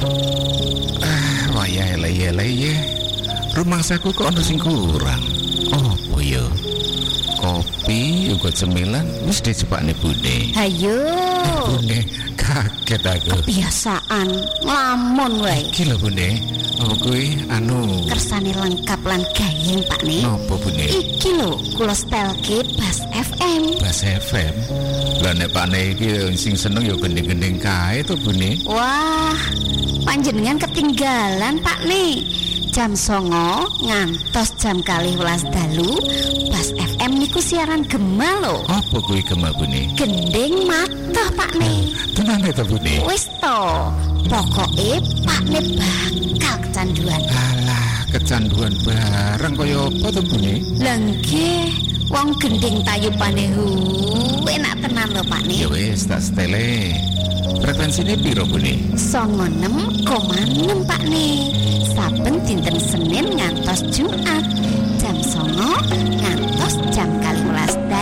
Wayah eleh-eleh. Rumangsaku kok ana sing kurang. Opo ya? Kopi uga cemilan wis dijebakne Bune. Hayo. Bune kaget aku. Kebiasaan nglamun wae. Iki lho Bune. Apa kuwi kersane lengkap lan gayeng Pakne. Napa Bune? Iki lho kula setelke Bas FM. Bas FM. Lah nek Pakne iki sing seneng ya gending-gending kae to Bune. Wah, panjenengan ketinggalan Pakne. Jam 09.00 ngantos jam 12.00 dalu Bas FM niku siaran gema lho. Apa kuwi gema Bune? Gending matoh Pakne. Tenane to Bune. Wis to, pokoke Pakne bakal kecanduan. Alah, kecanduan bareng kaya apa to Bune? Lah nggih, wong gending tayupane enak tenan lho Pakne. Ya wis tak setele. Frekuensine piro Bune? 96,6 Pakne. Saben dinten Senin ngantos Jumat jam 09.00 ngantos jam